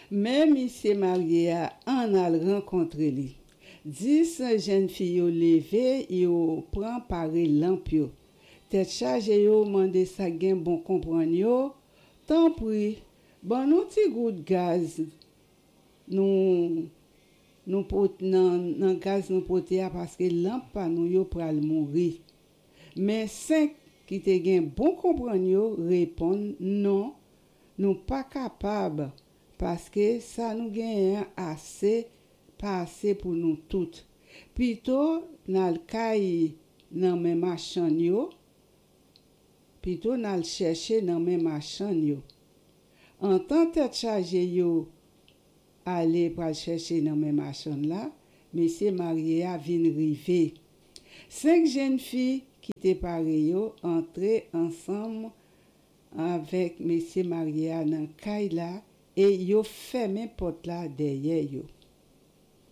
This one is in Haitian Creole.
Mais monsieur marié a en al rencontré li. 10 jeunes filles yo levé, yo prend paré lamp yo. Tête chargé yo mande sa gen bon comprendre yo. Tant pis, bon nou ti gout gaz nou nou pot nan gaz nou pote ya paske lamp pa nou yo pral mouri. Mais 5 qui te gen bon comprendre yo répond non, nous pas capable parce que ça nous gagne assez pas assez pour nous toutes. Plutôt nan kay nan men machan yo, plutôt nan chercher nan men machan yo. En tant tête chargé yo aller pour chercher nan men machan là, monsieur marié a vinn rive. 5 jeunes filles qui te paré yo entré ensemble avec monsieur marié nan kay là et yo fermé porte là derrière yo.